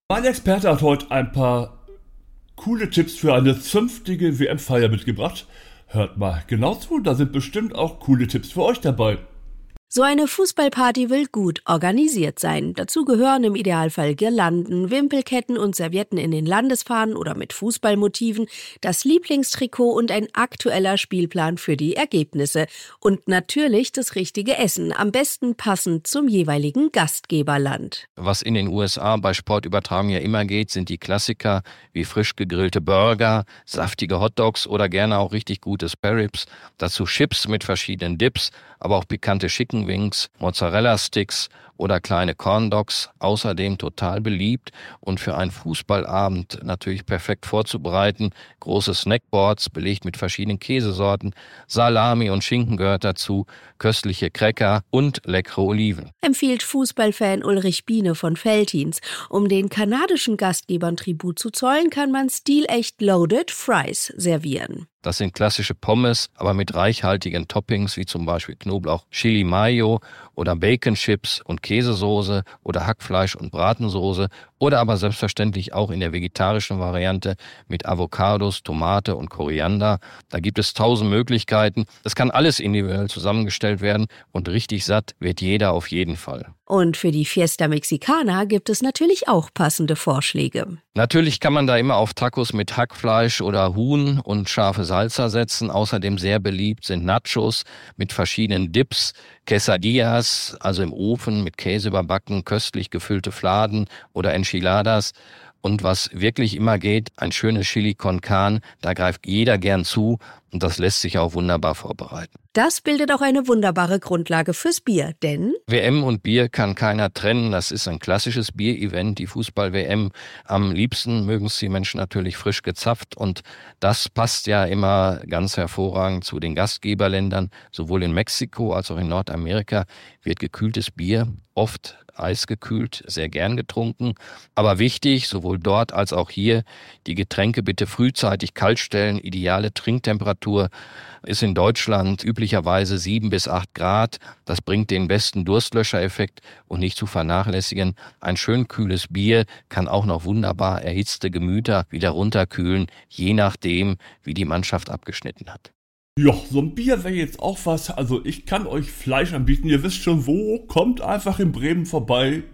Mein Experte hat heute ein paar coole Tipps für eine zünftige WM-Feier mitgebracht. Hört mal genau zu, da sind bestimmt auch coole Tipps für euch dabei. So eine Fußballparty will gut organisiert sein. Dazu gehören im Idealfall Girlanden, Wimpelketten und Servietten in den Landesfahnen oder mit Fußballmotiven, das Lieblingstrikot und ein aktueller Spielplan für die Ergebnisse. Und natürlich das richtige Essen, am besten passend zum jeweiligen Gastgeberland. Was in den USA bei Sportübertragungen ja immer geht, sind die Klassiker wie frisch gegrillte Burger, saftige Hotdogs oder gerne auch richtig gute Spare-Ribs. Dazu Chips mit verschiedenen Dips, aber auch pikante Chicken Wings, Mozzarella-Sticks oder kleine Corn Dogs, außerdem total beliebt und für einen Fußballabend natürlich perfekt vorzubereiten. Große Snackboards, belegt mit verschiedenen Käsesorten, Salami und Schinken gehört dazu, köstliche Cracker und leckere Oliven. Empfiehlt Fußballfan Ulrich Biene von Veltins. Um den kanadischen Gastgebern Tribut zu zollen, kann man stilecht Loaded Fries servieren. Das sind klassische Pommes, aber mit reichhaltigen Toppings wie zum Beispiel Knoblauch, Chili Mayo oder Bacon Chips und Käsesoße oder Hackfleisch und Bratensoße oder aber selbstverständlich auch in der vegetarischen Variante mit Avocados, Tomate und Koriander. Da gibt es 1000 Möglichkeiten. Das kann alles individuell zusammengestellt werden und richtig satt wird jeder auf jeden Fall. Und für die Fiesta Mexicana gibt es natürlich auch passende Vorschläge. Natürlich kann man da immer auf Tacos mit Hackfleisch oder Huhn und scharfe Salsa setzen. Außerdem sehr beliebt sind Nachos mit verschiedenen Dips, Quesadillas, also im Ofen mit Käse überbacken, köstlich gefüllte Fladen oder Enchiladas. Und was wirklich immer geht, ein schönes Chili con Carne, da greift jeder gern zu und das lässt sich auch wunderbar vorbereiten. Das bildet auch eine wunderbare Grundlage fürs Bier, denn WM und Bier kann keiner trennen. Das ist ein klassisches Bierevent, die Fußball-WM. Am liebsten mögen es die Menschen natürlich frisch gezapft und das passt ja immer ganz hervorragend zu den Gastgeberländern. Sowohl in Mexiko als auch in Nordamerika wird gekühltes Bier, oft eisgekühlt, sehr gern getrunken. Aber wichtig, sowohl dort als auch hier, die Getränke bitte frühzeitig kalt stellen. Ideale Trinktemperatur ist in Deutschland üblicherweise 7 bis 8 Grad. Das bringt den besten Durstlöschereffekt und nicht zu vernachlässigen. Ein schön kühles Bier kann auch noch wunderbar erhitzte Gemüter wieder runterkühlen, je nachdem, wie die Mannschaft abgeschnitten hat. Ja, so ein Bier wäre jetzt auch was. Also ich kann euch Fleisch anbieten. Ihr wisst schon wo. Kommt einfach in Bremen vorbei.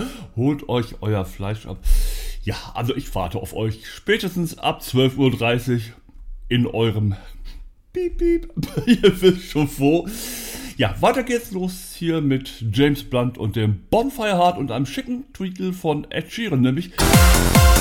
Holt euch euer Fleisch ab. Ja, also ich warte auf euch. Spätestens ab 12:30 Uhr in eurem Piep, Piep. Ihr wisst schon wo. Ja, weiter geht's los hier mit James Blunt und dem Bonfire Heart und einem schicken Tweetel von Ed Sheeran, nämlich